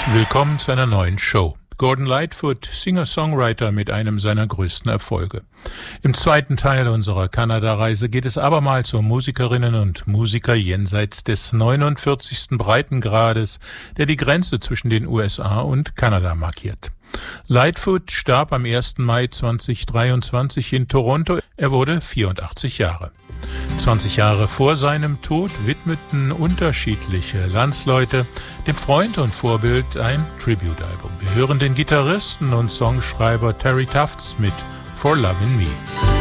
Willkommen zu einer neuen Show. Gordon Lightfoot, Singer-Songwriter mit einem seiner größten Erfolge. Im zweiten Teil unserer Kanada-Reise geht es abermals um Musikerinnen und Musiker jenseits des 49. Breitengrades, der die Grenze zwischen den USA und Kanada markiert. Lightfoot starb am 1. Mai 2023 in Toronto. Er wurde 84 Jahre. 20 Jahre vor seinem Tod widmeten unterschiedliche Landsleute dem Freund und Vorbild ein Tribute-Album. Wir hören den Gitarristen und Songschreiber Terry Tufts mit For Lovin' Me.